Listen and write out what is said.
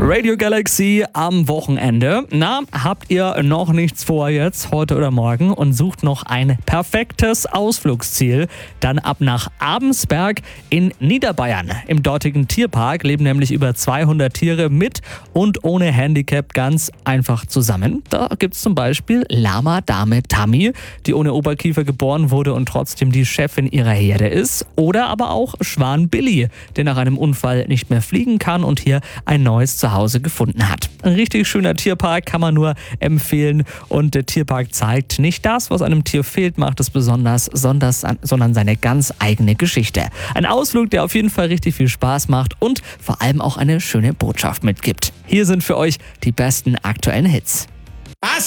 Radio Galaxy am Wochenende. Na, habt ihr noch nichts vor jetzt, heute oder morgen und sucht noch ein perfektes Ausflugsziel? Dann ab nach Abensberg in Niederbayern. Im dortigen Tierpark leben nämlich über 200 Tiere mit und ohne Handicap ganz einfach zusammen. Da gibt's zum Beispiel Lama-Dame Tammy, die ohne Oberkiefer geboren wurde und trotzdem die Chefin ihrer Herde ist. Oder aber auch Schwan Billy, der nach einem Unfall nicht mehr fliegen kann und hier ein neues Zuhause gefunden hat. Ein richtig schöner Tierpark, kann man nur empfehlen. Und der Tierpark zeigt nicht das, was einem Tier fehlt, macht es besonders, sondern seine ganz eigene Geschichte. Ein Ausflug, der auf jeden Fall richtig viel Spaß macht und vor allem auch eine schöne Botschaft mitgibt. Hier sind für euch die besten aktuellen Hits.